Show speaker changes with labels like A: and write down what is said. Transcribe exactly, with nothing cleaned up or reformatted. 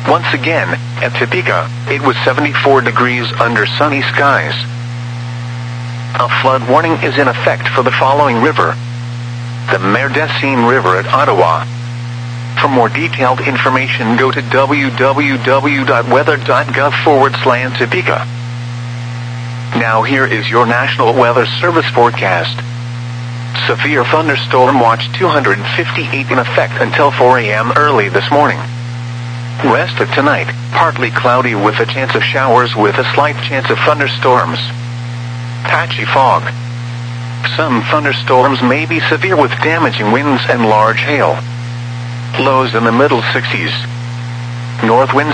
A: Once again, at Topeka, it was seventy-four degrees under sunny skies. A flood warning is in effect for the following river: the Merdessine River at Ottawa. For more detailed information, go to w w w dot weather dot gov forward slash Topeka. Now here is your National Weather Service forecast. Severe thunderstorm watch two hundred fifty-eight in effect until four a m early this morning. Rest of tonight, partly cloudy with a chance of showers with a slight chance of thunderstorms. Patchy fog. Some thunderstorms may be severe with damaging winds and large hail. Lows in the middle sixties. North winds